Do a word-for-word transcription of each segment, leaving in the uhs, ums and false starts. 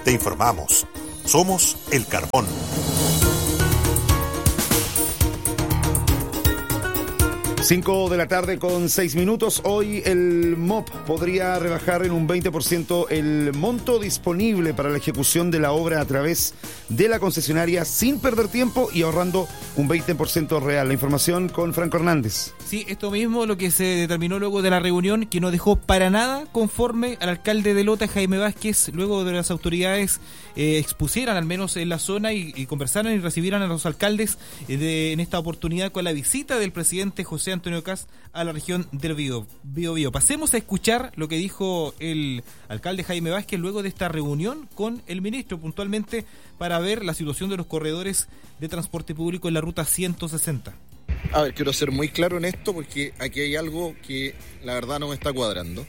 Te informamos. Somos El Carbón. Cinco de la tarde con seis minutos. Hoy el M O P podría rebajar en un veinte por ciento el monto disponible para la ejecución de la obra a través de la concesionaria sin perder tiempo y ahorrando un veinte por ciento real. La información con Franco Hernández. Sí, esto mismo lo que se determinó luego de la reunión, que no dejó para nada conforme al alcalde de Lota, Jaime Vázquez, luego de las autoridades eh, expusieran al menos en la zona y, y conversaran y recibieran a los alcaldes eh, de, en esta oportunidad con la visita del presidente José Antonio Kast a la región del Bío, Bío Bío. Pasemos a escuchar lo que dijo el alcalde Jaime Vázquez luego de esta reunión con el ministro, puntualmente para ver la situación de los corredores de transporte público en la ruta ciento sesenta. A ver, quiero ser muy claro en esto porque aquí hay algo que la verdad no me está cuadrando.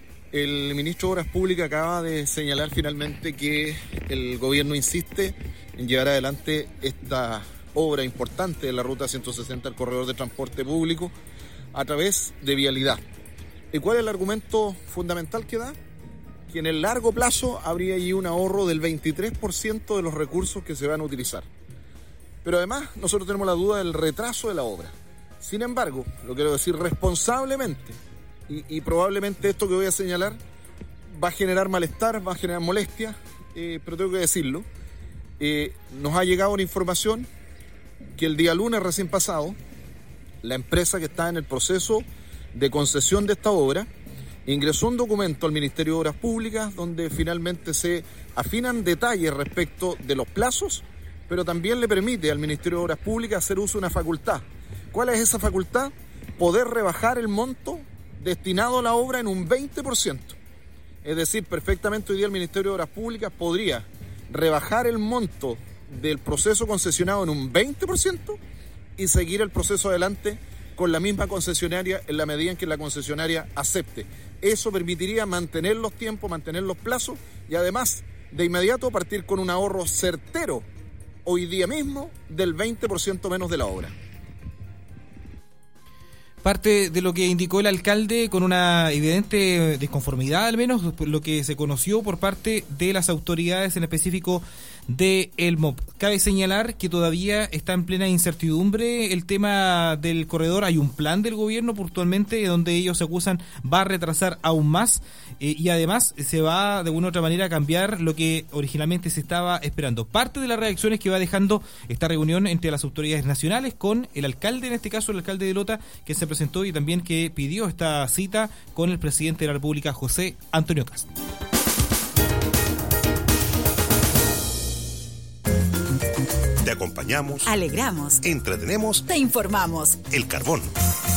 El ministro de Obras Públicas acaba de señalar finalmente que el gobierno insiste en llevar adelante esta obra importante de la ruta ciento sesenta, el corredor de transporte público, a través de vialidad. ¿Y cuál es el argumento fundamental que da? Que en el largo plazo habría allí un ahorro del veintitrés por ciento de los recursos que se van a utilizar. Pero además nosotros tenemos la duda del retraso de la obra. Sin embargo, lo quiero decir responsablemente, y, y probablemente esto que voy a señalar va a generar malestar, va a generar molestia, eh, pero tengo que decirlo. Eh, nos ha llegado una información que el día lunes recién pasado, la empresa que está en el proceso de concesión de esta obra ingresó un documento al Ministerio de Obras Públicas donde finalmente se afinan detalles respecto de los plazos, pero también le permite al Ministerio de Obras Públicas hacer uso de una facultad. ¿Cuál es esa facultad? Poder rebajar el monto destinado a la obra en un veinte por ciento. Es decir, perfectamente hoy día el Ministerio de Obras Públicas podría rebajar el monto del proceso concesionado en un veinte por ciento y seguir el proceso adelante con la misma concesionaria en la medida en que la concesionaria acepte. Eso permitiría mantener los tiempos, mantener los plazos y además de inmediato partir con un ahorro certero hoy día mismo del veinte por ciento menos de la obra. Parte de lo que indicó el alcalde con una evidente disconformidad, al menos lo que se conoció por parte de las autoridades, en específico de el M O P. Cabe señalar que todavía está en plena incertidumbre el tema del corredor. Hay un plan del gobierno puntualmente donde ellos acusan va a retrasar aún más eh, y además se va de una u otra manera a cambiar lo que originalmente se estaba esperando. Parte de las reacciones que va dejando esta reunión entre las autoridades nacionales con el alcalde, en este caso el alcalde de Lota, que se presentó y también que pidió esta cita con el presidente de la República, José Antonio Kast. Te acompañamos, alegramos, entretenemos, te informamos. El Carbón.